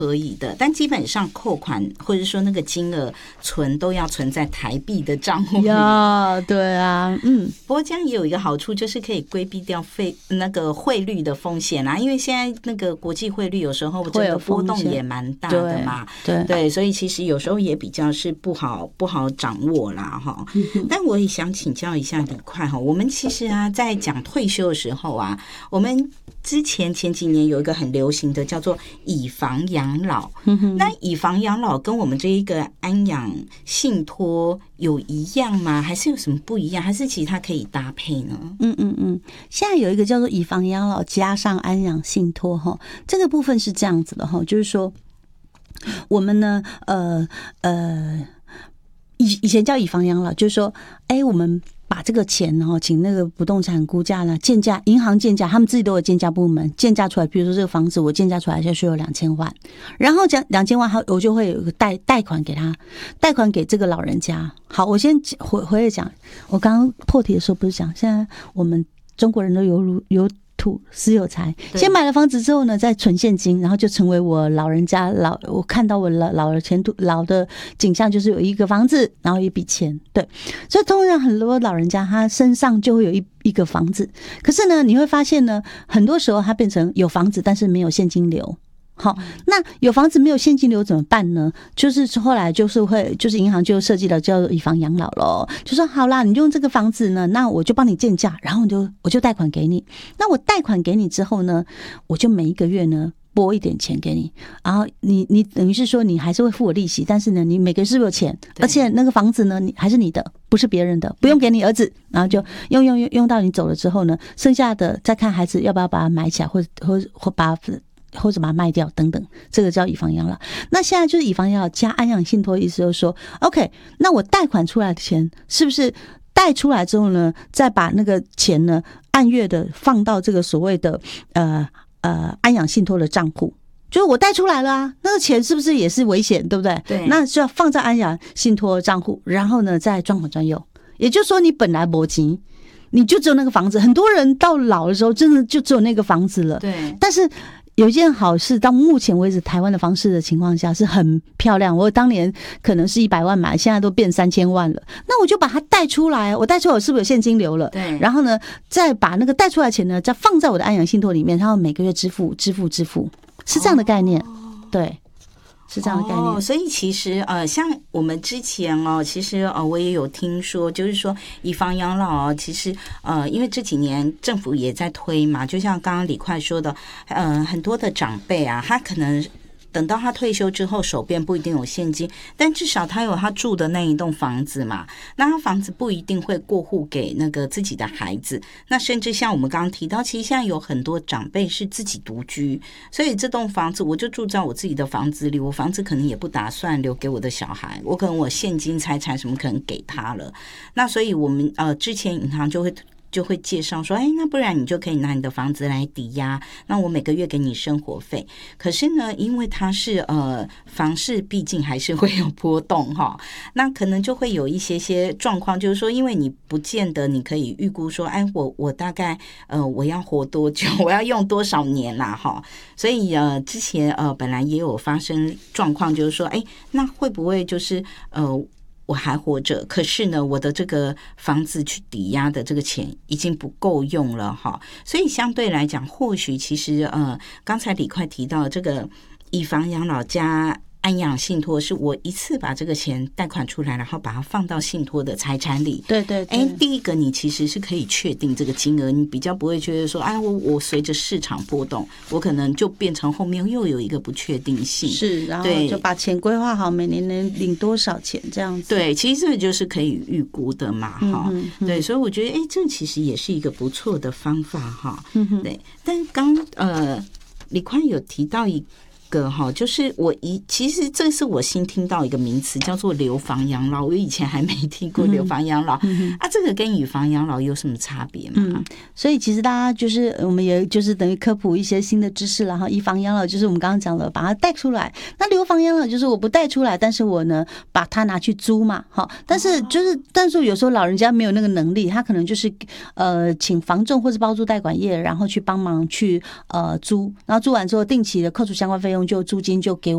可以的，但基本上扣款或者说那个金额都要存在台币的账户里。 对啊， 不过这样也有一个好处，就是可以规避掉那个汇率的风险啦。因为现在那个国际汇率有时候这个波动也蛮大的嘛，对，所以其实有时候也比较是不好掌握啦哈。但我也想请教一下李快哈，我们其实啊在讲退休的时候啊，我们前几年有一个很流行的叫做以房养老，那以房养老跟我们这一个安养信托有一样吗？还是有什么不一样？还是其实它可以搭配呢？ 现在有一个叫做以房养老加上安养信托哈，这个部分是这样子的哈，就是说我们呢以前叫以房养老，就是说我们把这个钱请那个不动产估价呢建价，银行建价，他们自己都有建价部门建价出来，比如说这个房子我建价出来就是有2000万，然后讲2000万我就会有一个贷款给他，贷款给这个老人家。好，我先回来讲，我刚刚破题的时候不是讲现在我们中国人都有土私有财，先买了房子之后呢，再存现金，然后就成为我老人家我看到我老的前途老的景象，就是有一个房子，然后一笔钱。对，所以通常很多老人家他身上就会有一个房子，可是呢，你会发现呢，很多时候他变成有房子，但是没有现金流。好，那有房子没有现金流怎么办呢？就是后来就是银行就设计了叫做以房养老咯，就说好啦，你用这个房子呢，那我就帮你建价，然后我就贷款给你。那我贷款给你之后呢，我就每一个月呢拨一点钱给你，然后你等于是说你还是会付我利息，但是呢你每个月是不是有钱？而且那个房子呢还是你的，不是别人的，不用给你儿子，然后就用到你走了之后呢，剩下的再看孩子要不要把它买起来，或者把它卖掉等等，这个叫以房养老。那现在就是以房养老加安养信托，意思就是说 OK， 那我贷款出来的钱是不是贷出来之后呢，再把那个钱呢按月的放到这个所谓的安养信托的账户？就是我贷出来了啊，那个钱是不是也是危险，对不对？ 对， 那就要放在安养信托账户，然后呢再专款专用。也就是说你本来没钱，你就只有那个房子，很多人到老的时候真的就只有那个房子了。 对， 但是有一件好事，到目前为止台湾的房市的情况下是很漂亮，我当年可能是100万买，现在都变3000万了，那我就把它贷出来，我贷出来我是不是有现金流了？ 对， 然后呢再把那个贷出来的钱呢再放在我的安养信托里面，然后每个月支付，是这样的概念。对，是这样的概念。 所以其实像我们之前其实我也有听说，就是说以房养老其实因为这几年政府也在推嘛，就像刚刚李快说的，很多的长辈啊，他可能等到他退休之后手边不一定有现金，但至少他有他住的那一栋房子嘛，那他房子不一定会过户给那个自己的孩子，那甚至像我们刚刚提到，其实现在有很多长辈是自己独居，所以这栋房子我就住在我自己的房子里，我房子可能也不打算留给我的小孩，我可能我现金财产什么可能给他了，那所以我们之前银行就会介绍说，那不然你就可以拿你的房子来抵押，那我每个月给你生活费。可是呢，因为它是房市毕竟还是会有波动哈，那可能就会有一些状况，就是说，因为你不见得你可以预估说，我大概我要活多久，我要用多少年啦哈，所以之前本来也有发生状况，就是说，那会不会就是我还活着，可是呢，我的这个房子去抵押的这个钱已经不够用了哈，所以相对来讲，或许其实刚才李快提到这个以房养老加安养信托，是我一次把这个钱贷款出来，然后把它放到信托的财产里。 对对对， 第一个你其实是可以确定这个金额，你比较不会觉得说，我随着市场波动，我可能就变成后面又有一个不确定性。 是，然后就把钱规划好，每年能领多少钱这样子。 对，其实这个就是可以预估的嘛，哈。对，所以我觉得，这其实也是一个不错的方法哈。对，但刚李宽有提到一个哈，就是其实这是我新听到一个名词，叫做留房养老。我以前还没听过留房养老这个跟以房养老有什么差别吗？ 所以其实大家就是我们也就是等于科普一些新的知识，然后以房养老就是我们刚刚讲的把它贷出来，那留房养老就是我不贷出来，但是我呢把它拿去租嘛，但是有时候老人家没有那个能力，他可能就是请房仲或是包租代管业，然后去帮忙去租，然后租完之后定期的扣除相关费用，就租金就给